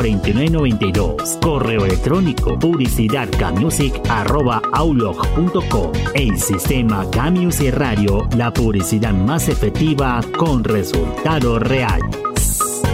2992. Correo electrónico publicidadcamusic@outlook.com. El sistema Camusic Radio, la publicidad más efectiva con resultado real.